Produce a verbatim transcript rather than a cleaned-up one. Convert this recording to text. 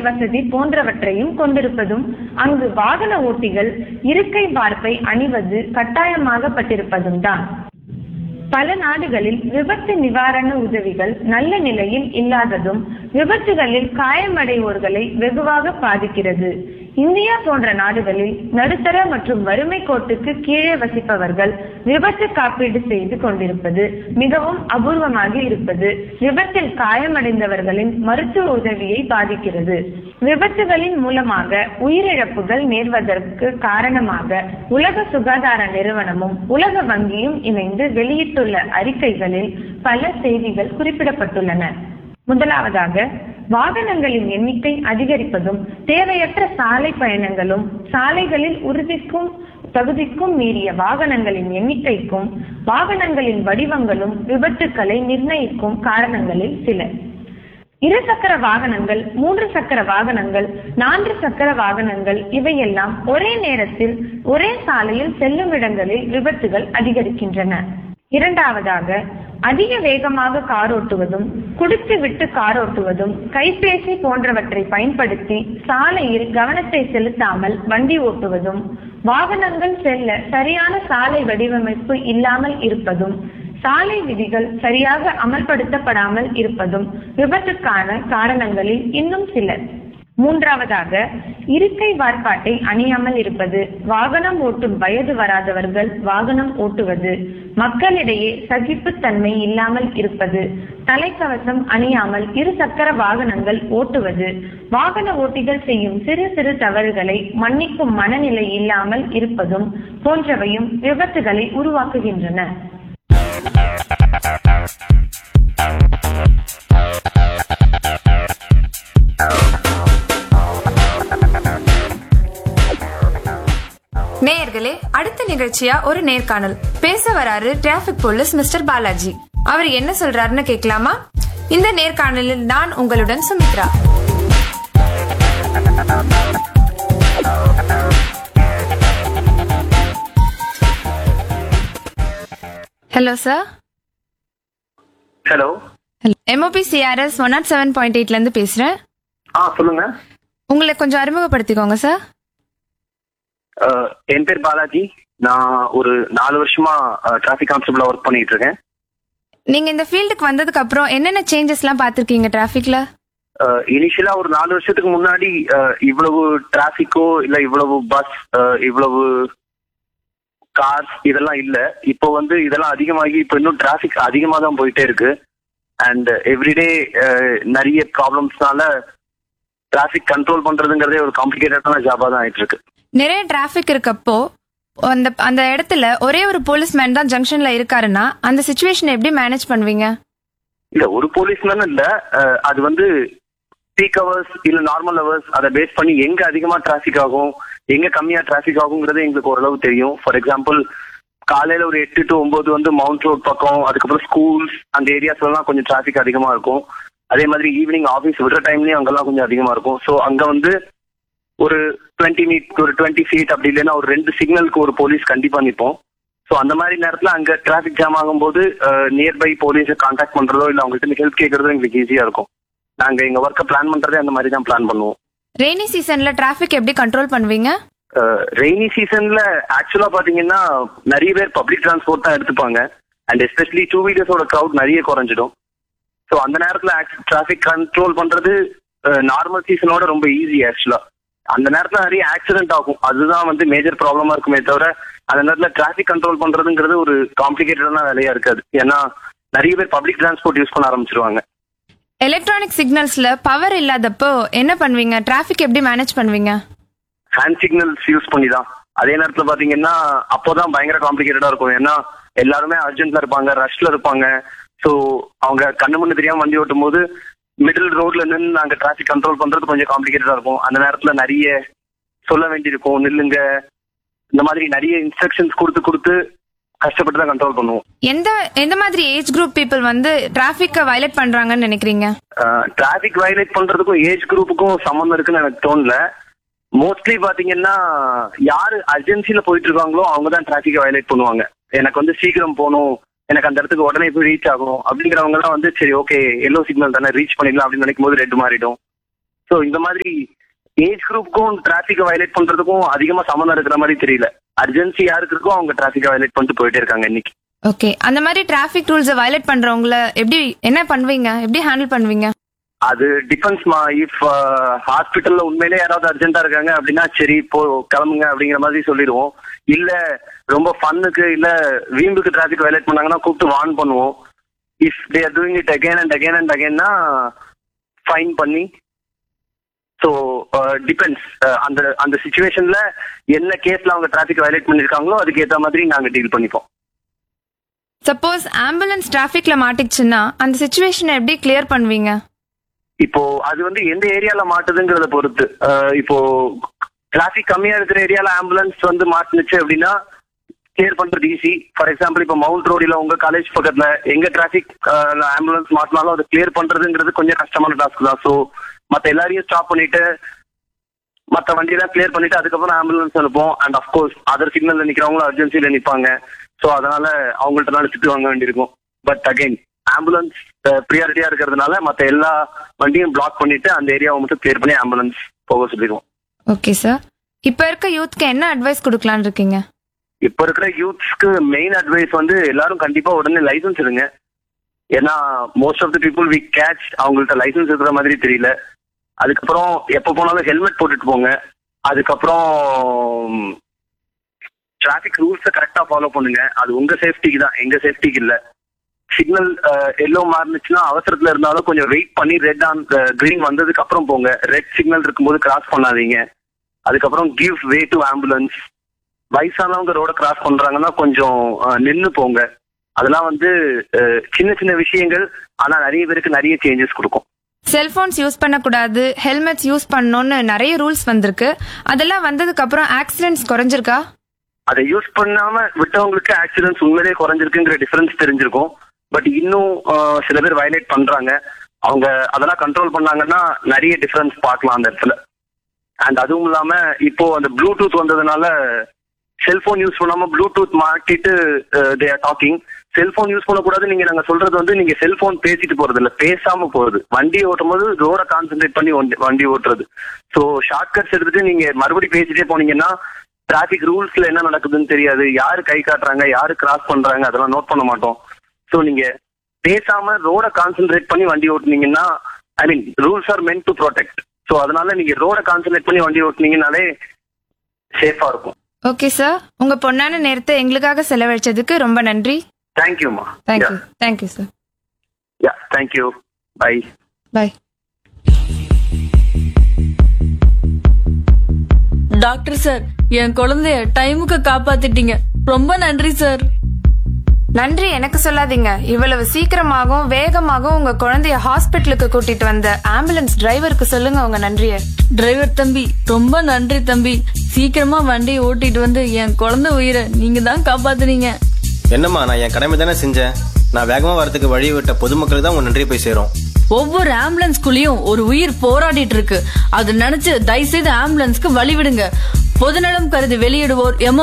வசதி போன்றவற்றையும் கொண்டிருப்பதும் அங்கு வாகன ஓட்டிகள் இருக்கை வார்ப்பை அணிவது கட்டாயமாகப்பட்டிருப்பதும் தான். பல நாடுகளில் விபத்து நிவாரண உதவிகள் நல்ல நிலையில் இல்லாததும் விபத்துகளில் காயமடைவோர்களை வெகுவாக பாதிக்கிறது. இந்தியா போன்ற நாடுகளில் நடுத்தர மற்றும் வறுமை கோட்டுக்கு கீழே வசிப்பவர்கள் விபத்து காப்பீடு செய்து கொண்டிருப்பது மிகவும் அபூர்வமாக இருப்பது விபத்தில் காயமடைந்தவர்களின் மருத்துவ உதவியை பாதிக்கிறது. விபத்துகளின் மூலமாக உயிரிழப்புகள் நேர்வதற்கு காரணமாக உலக சுகாதார நிறுவனமும் உலக வங்கியும் இணைந்து வெளியிட்டுள்ள அறிக்கைகளில் பல செய்திகள் குறிப்பிடப்பட்டுள்ளன. முதலாவதாக, வாகனங்களின் எண்ணிக்கை அதிகரிப்பதும் தேவையற்ற சாலை பயணங்களும் சாலைகளில் உறுதிக்கும் தகுதிக்கும் மீறிய வாகனங்களின் எண்ணிக்கைக்கும் வாகனங்களின் வடிவங்களும் விபத்துக்களை நிர்ணயிக்கும் காரணங்களில் சில. இருசக்கர வாகனங்கள், மூன்று சக்கர வாகனங்கள், நான்கு சக்கர வாகனங்கள் இவையெல்லாம் ஒரே நேரத்தில் ஒரே சாலையில் செல்லும் இடங்களில் விபத்துகள் அதிகரிக்கின்றன. இரண்டாவதாக, அதிக வேகமாக கார் ஓட்டுவதும் குடித்து விட்டு கார் ஓட்டுவதும் கைபேசி போன்றவற்றை பயன்படுத்தி சாலையில் கவனத்தை செலுத்தாமல் வண்டி ஓட்டுவதும் வாகனங்கள் செல்ல சரியான சாலை வடிவமைப்பு இல்லாமல் இருப்பதும் சாலை விதிகள் சரியாக அமல்படுத்தப்படாமல் இருப்பதும் விபத்துக்கான காரணங்களில் இன்னும் சில. மூன்றாவதாக, இருக்கை வார்ப்பாட்டை அணியாமல் இருப்பது, வாகனம் ஓட்டும் வயது வராதவர்கள் வாகனம் ஓட்டுவது, மக்களிடையே சகிப்புத்தன்மை இல்லாமல் இருப்பது, தலைக்கவசம் அணியாமல் இரு சக்கர வாகனங்கள் ஓட்டுவது, வாகன ஓட்டிகள் செய்யும் சிறு சிறு தவறுகளை மன்னிக்கும் மனநிலை இல்லாமல் இருப்பதும் போன்றவையும் விபத்துகளை உருவாக்குகின்றன. நேயர்களே, அடுத்த நிகழ்ச்சியா ஒரு நேர்காணல். பேச வராரு டிராபிக் போலீஸ் மிஸ்டர் பாலாஜி. அவர் என்ன சொல்றாருன்னு கேட்கலாமா? இந்த நேர்காணலில் நான் உங்களுடன் Sumitra. Hello sir. Hello. MOP CRS one not seven point எயிட்ல இருந்து பேசுறேன். சொல்லுங்க. உங்களை கொஞ்சம் அறிமுகப்படுத்திக்கோங்க சார். என் பேர் பாலாஜி. நான் ஒரு நாலு வருஷமா டிராபிக் கான்ஸ்டபிளா ஒர்க் பண்ணிட்டு இருக்கேன். நீங்க இந்த ஃபீல்டுக்கு வந்ததுக்கு அப்புறம் என்னென்ன சேஞ்சஸ் எல்லாம் பாத்திருக்கீங்க டிராபிக்ல? இனிஷியலா ஒரு நாலு வருஷத்துக்கு முன்னாடி இவ்வளவு டிராபிக்கோ இல்ல இவ்வளவு பஸ் இவ்வளவு கார்ஸ் இதெல்லாம் இல்ல. இப்போ வந்து இதெல்லாம் அதிகமாகி இப்போ இன்னும் டிராபிக் அதிகமா தான் போயிட்டே இருக்கு. அண்ட் எவ்ரிடே நிறைய ப்ராப்ளம்ஸ்னால டிராபிக் கண்ட்ரோல் பண்றதுங்கிறதே ஒரு காம்ப்ளிகேட்டடான ஜாபா தான் ஆயிட்டு இருக்கு. நிறைய டிராபிக் இருக்கப்போ அந்த அந்த இடத்துல ஒரே ஒரு போலீஸ்மேன் தான் ஜங்ஷன்ல இருக்காருன்னா அந்த சிச்சுவேஷன் எப்படி மேனேஜ் பண்ணுவீங்க? இல்ல, ஒரு போலீஸ்மேன் இல்ல, அது வந்து பீக் ஹவர்ஸ் இல்ல நார்மல் ஹவர்ஸ் அதை பேஸ் பண்ணி எங்க அதிகமா டிராபிக் ஆகும் எங்க கம்மியா டிராபிக் ஆகுங்கிறது எங்களுக்கு ஓரளவு தெரியும். ஃபார் எக்ஸாம்பிள், காலையில ஒரு எட்டு டு ஒன்பது வந்து மவுண்ட் ரோட் பக்கம், அதுக்கப்புறம் ஸ்கூல்ஸ் அந்த ஏரியாஸ்ல எல்லாம் கொஞ்சம் டிராபிக் அதிகமா இருக்கும். அதே மாதிரி ஈவினிங் ஆஃபீஸ் விடுற டைம்லயும் அங்கெல்லாம் கொஞ்சம் அதிகமா இருக்கும். ஸோ அங்க வந்து ஒரு டுவெண்ட்டி மீட் ஒரு டுவெண்ட்டி ஃபீட் அப்படி இல்லைன்னா ஒரு ரெண்டு சிக்னலுக்கு ஒரு போலீஸ் கண்டிப்பா நிற்போம். ஸோ அந்த மாதிரி நேரத்தில் அங்கே டிராபிக் ஜாம் ஆகும்போது நியர்பை போலீஸை கான்டாக்ட் பண்றதோ இல்லை அவங்கள்ட்ட ஹெல்ப் கேட்கறதோ எங்களுக்கு ஈஸியா இருக்கும். நாங்கள் எங்க ஒர்க்கை பிளான் பண்றதே அந்த மாதிரி தான் பிளான் பண்ணுவோம். ரெய்னி சீசன்ல டிராபிக் எப்படி கண்ட்ரோல் பண்ணுவீங்க? ரெய்னி சீசன்ல ஆக்சுவலா பாத்தீங்கன்னா நிறைய பேர் பப்ளிக் டிரான்ஸ்போர்ட் தான் எடுத்துப்பாங்க. அண்ட் எஸ்பெஷலி டூ வீலர்ஸோட க்ரௌட் நிறைய குறைஞ்சிடும். ஸோ அந்த நேரத்தில் டிராபிக் கண்ட்ரோல் பண்றது நார்மல் சீசனோட ரொம்ப ஈஸி. ஆக்சுவலா அந்த நேரத்தில் நிறைய ஆக்சிடென்ட் ஆகும். அதுதான் வந்து மேஜர் ப்ராப்ளமா இருக்குமே தவிர அந்த நேரத்தில் டிராபிக் கண்ட்ரோல் பண்றதுங்கிறது ஒரு காம்ப்ளிகேட்டடான வேலையா இருக்காது. ஏன்னா நிறைய பேர் பப்ளிக் டிரான்ஸ்போர்ட் யூஸ் பண்ண ஆரம்பிச்சிருவாங்க. எலக்ட்ரானிக் சிக்னல்ஸ்ல பவர் இல்லாதப்போ என்ன பண்ணுவீங்க? டிராபிக் எப்படி மேனேஜ் பண்ணுவீங்க? ஹேண்ட் சிக்னல்ஸ் யூஸ் பண்ணி தான். அதே நேரத்தில் பாத்தீங்கன்னா அப்போதான் பயங்கர காம்ப்ளிகேட்டடா இருக்கும். ஏன்னா எல்லாருமே அர்ஜென்ட்ல இருப்பாங்க, ரஷ்ல இருப்பாங்க. ஸோ அவங்க கண்ணு முன்னு தெரியாம வண்டி ஓட்டும் போது மிடில் ரோட்ல நின்று நாங்க டிராபிக் கண்ட்ரோல் பண்றது கொஞ்சம் காம்ப்ளிகேட்டடா இருக்கும். அந்த நேரத்துல நிறைய சொல்ல வேண்டியிருக்கும், நில்லுங்க, இந்த மாதிரி நிறைய இன்ஸ்ட்ரக்ஷன்ஸ் கொடுத்து கொடுத்து கஷ்டப்பட்டு தான் கண்ட்ரோல் பண்ணுவோம். எந்த எந்த மாதிரி ஏஜ் குரூப் பீப்புள் வந்து டிராபிக்க வயலேட் பண்றாங்கன்னு நினைக்கிறீங்க? டிராபிக் வயலேட் பண்றதுக்கும் ஏஜ் குரூப்புக்கும் சம்மந்தம் இருக்குன்னு எனக்கு தோணல. மோஸ்ட்லி பாத்தீங்கன்னா யாரு அர்ஜென்சில போயிட்டு இருக்காங்களோ அவங்க தான் டிராபிக்கை வயலேட் பண்ணுவாங்க. எனக்கு வந்து சீக்கிரம் போகணும், எனக்கு அந்த இடத்துக்கு உடனே போய் ரீச் ஆகணும் அப்படிங்கிறவங்க எல்லாம் வந்து சரி ஓகே எல்லோ சிக்னல் தானே ரீச் பண்ணிடலாம் அப்படின்னு நினைக்கும் போது ரெட் மாறிடும். ஸோ ஸோ இந்த மாதிரி ஏஜ் குரூப்புக்கும் டிராபிக்கை வயலேட் பண்றதுக்கும் அதிகமா சம்மந்தம் இருக்கிற மாதிரி தெரியல. அர்ஜென்சி யாருக்கு இருக்கோ அவங்க டிராபிக்கை வயலேட் பண்ணிட்டு போயிட்டே இருக்காங்க இன்னைக்கு. ஓகே, அந்த மாதிரி டிராபிக் ரூல்ஸை வயலேட் பண்றவங்கள எப்படி என்ன பண்ணுவீங்க, எப்படி ஹேண்டில் பண்ணுவீங்க? அது டிபெண்ட்ஸ்மா. இஃப் ஹாஸ்பிட்டல்ல உண்மையிலே யாராவது அர்ஜென்ட்டா இருக்காங்க அப்படின்னா சரி இப்போ கிளம்புங்க அப்படிங்கிற மாதிரி சொல்லிடுவோம். இல்ல ரொம்ப ஃபன்னுக்கு இல்ல வீம்புக்கு டிராபிக் வயலேட் பண்ணாங்கன்னா கூப்பிட்டு வார்ன் பண்ணுவோம். If they are doing it again and again and அகைன்னா fine பண்ணி. ஸோ டிபெண்ட்ஸ், அந்த அந்த சிச்சுவேஷன்ல என்ன கேஸ்ல அவங்க டிராபிக் வயலேட் பண்ணிருக்காங்களோ அதுக்கு ஏற்ற மாதிரி நாங்க டீல் பண்ணிப்போம். சப்போஸ் ஆம்புலன்ஸ் டிராபிக்ல மாட்டிச்சுன்னா அந்த சிச்சுவேஷனை எப்படி கிளியர் பண்ணுவீங்க? இப்போ அது வந்து எந்த ஏரியால மாட்டுதுங்கிறத பொறுத்து. இப்போ டிராபிக் கம்மியா இருக்கிற ஏரியால ஆம்புலன்ஸ் வந்து மாட்டுனுச்சு அப்படின்னா கிளியர் பண்றது ஈஸி. ஃபார் எக்ஸாம்பிள் இப்போ மவுண்ட் ரோடில உங்க காலேஜ் பக்கத்துல எங்க டிராபிக் ஆம்புலன்ஸ் மாட்டினாலும் அதை கிளியர் பண்றதுங்கிறது கொஞ்சம் கஷ்டமான டாஸ்க் தான். ஸோ மற்ற எல்லாரையும் ஸ்டாப் பண்ணிட்டு மற்ற வண்டியெல்லாம் கிளியர் பண்ணிட்டு அதுக்கப்புறம் ஆம்புலன்ஸ் அனுப்போம். அண்ட் அஃப்கோர்ஸ் அதர் சிக்னல்ல நிக்கிறவங்களும் அர்ஜென்சில நிற்பாங்க. ஸோ அதனால அவங்கள்ட்ட திட்டு வாங்க வேண்டியிருக்கும். பட் அகைன் ஆம்புலன்ஸ் ப்ரியாரிட்டியா இருக்கிறதுனால மற்ற எல்லா வண்டியும் பிளாக் பண்ணிட்டு அந்த ஏரியாவை மட்டும் கிளியர் பண்ணி ஆம்புலன்ஸ் போக சொல்லிடுவோம். ஓகே சார், இப்ப இருக்க யூத்க்கு என்ன அட்வைஸ் கொடுக்கலான்னு இருக்கீங்க? இப்ப இருக்கிற யூத்ஸ்க்கு மெயின் அட்வைஸ் வந்து எல்லாரும் கண்டிப்பா உடனே லைசன்ஸ் எடுங்க. ஏன்னா most of the people we catch அவங்கள்ட்ட லைசன்ஸ் இருக்கிற மாதிரி தெரியல. அதுக்கப்புறம் எப்ப போனாலும் ஹெல்மெட் போட்டுட்டு போங்க. அதுக்கப்புறம் டிராபிக் ரூல்ஸை கரெக்டா ஃபாலோ பண்ணுங்க. அது உங்க சேஃப்டிக்கு தான், எங்க சேஃப்டிக்கு இல்ல. சிக்னல் எல்லோ மாறினுச்சுன்னா அவசரத்துல இருந்தாலும் கொஞ்சம் வெயிட் பண்ணி ரெட் ஆன் கிரீன் வந்ததுக்கு அப்புறம் போங்க. ரெட் சிக்னல் இருக்கும்போது கிராஸ் பண்ணாதீங்க. அதுக்கப்புறம் கிவ் வே டு ஆம்புலன்ஸ். வயசானவங்க ரோட கிராஸ் பண்றாங்கன்னா கொஞ்சம் நின்று போங்க. அதெல்லாம் வந்து சின்ன சின்ன விஷயங்கள், ஆனா நிறைய பேருக்கு நிறைய சேஞ்சஸ் கொடுக்கும். செல்போன்ஸ் யூஸ் பண்ணக்கூடாது, ஹெல்மெட்ஸ் யூஸ் பண்ணணும்னு நிறைய ரூல்ஸ் வந்திருக்கு. அதெல்லாம் வந்ததுக்கு அப்புறம் ஆக்சிடென்ட்ஸ் குறைஞ்சிருக்கா? அதை யூஸ் பண்ணாம விட்டவங்களுக்கு ஆக்சிடென்ட்ஸ் உண்மையிலேயே குறைஞ்சிருக்குங்கிற டிஃபரன்ஸ் தெரிஞ்சிருக்கும். பட் இன்னும் சில பேர் வயலேட் பண்றாங்க. அவங்க அதெல்லாம் கண்ட்ரோல் பண்ணாங்கன்னா நிறைய டிஃபரன்ஸ் பார்க்கலாம் அந்த இடத்துல. அண்ட் அதுவும் இல்லாம இப்போ அந்த ப்ளூடூத் வந்ததுனால செல்போன் யூஸ் பண்ணாம ப்ளூடூத் மாட்டிட்டு they are talking. Cellphone use பண்ணக்கூடாது. நீங்க நாங்க சொல்றது வந்து நீங்க செல்போன் பேசிட்டு போறது இல்ல, பேசாம போறது. வண்டியை ஓட்டும் போது ரோட கான்சென்ட்ரேட் பண்ணி வண்டி ஓட்டுறது. ஸோ ஷார்ட் கட்ஸ் எடுத்துட்டு நீங்க மறுபடியும் பேசிட்டே போனீங்கன்னா டிராபிக் ரூல்ஸ்ல என்ன நடக்குதுன்னு தெரியாது. யாரு கை காட்டுறாங்க, யாரு கிராஸ் பண்றாங்க, அதெல்லாம் நோட் பண்ண மாட்டோம். ஸோ நீங்க பேசாம ரோட கான்சென்ட்ரேட் பண்ணி வண்டி ஓட்டுனீங்கன்னா, ஐ மீன் rules are meant to protect. So அதனால நீங்க ரோட கான்சென்ட்ரேட் பண்ணி வண்டி ஓட்டுனீங்கனாலே சேஃபா இருக்கும். ஓகே சார், உங்க பொன்னான நேரத்தை எங்களுக்காக செலவழிச்சதுக்கு ரொம்ப நன்றி. தேங்க்யூமா. Thank you. Thank you sir. Yeah, thank you. By. By. Doctor sir, என் குழந்தைய டைமுக்கு காப்பாத்திட்டீங்க. ரொம்ப நன்றி சார். நன்றி எனக்கு சொல்லாதீங்க. இவ்வளவு சீக்கிரமாகவும் வேகமாகவும் உங்க குழந்தைய ஹாஸ்பிட்டலுக்கு கூட்டிட்டு வந்த ஆம்புலன்ஸ் டிரைவருக்கு சொல்லுங்க உங்க நன்றிய. டிரைவர் தம்பி, ரொம்ப நன்றி தம்பி. சீக்கிரமா வண்டியை ஓட்டிட்டு வந்து என் குழந்தை உயிரை நீங்க தான் காப்பாத்துனீங்க. என்னம்மா, நான் என் கடமை தானே செஞ்சேன். நான் வேகமா வரதுக்கு வழி விட்ட பொதுமக்களுக்கு தான் உங்க நன்றி போய் சேரும். ஒவ்வொரு ஆம்புலன்ஸ்குள்ளயும் ஒரு உயிர் போராடிட்டு இருக்கு. அது நினைச்சு தயவு செய்து ஆம்புலன்ஸ்க்கு வழி விடுங்க. பொதுநலம் கருதி வெளியிடுவோர் எம்